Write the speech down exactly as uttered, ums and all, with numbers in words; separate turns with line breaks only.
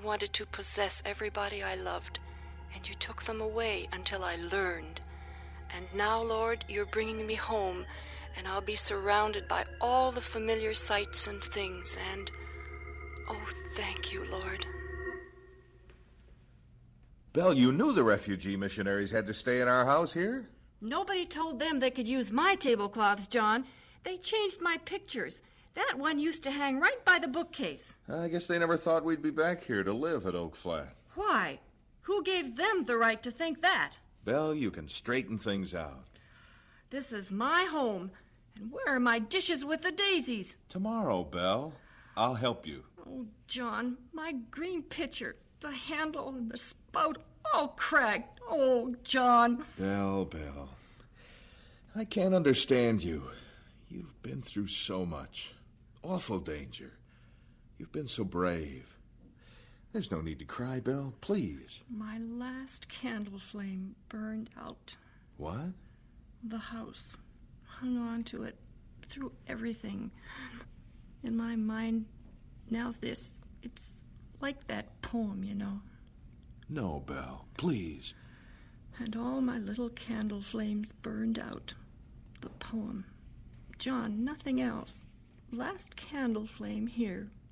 wanted to possess everybody I loved, and you took them away until I learned. And now, Lord, you're bringing me home, and I'll be surrounded by all the familiar sights and things, and... oh, thank you, Lord.
Belle, you knew the refugee missionaries had to stay in our house here?
Nobody told them they could use my tablecloths, John. They changed my pictures. That one used to hang right by the bookcase.
I guess they never thought we'd be back here to live at Oak Flat.
Why? Who gave them the right to think that?
Belle, you can straighten things out.
This is my home, and where are my dishes with the daisies?
Tomorrow, Belle. I'll help you.
Oh, John, my green pitcher, the handle and the spout all cracked. Oh, John.
Belle, Belle, I can't understand you. You've been through so much. Awful danger. You've been so brave. There's no need to cry, Belle, please.
My last candle flame burned out.
What?
The house. Hung on to it through everything. In my mind, now this, it's like that poem, you know.
No, Belle, please.
And all my little candle flames burned out. The poem. John, nothing else. Last candle flame here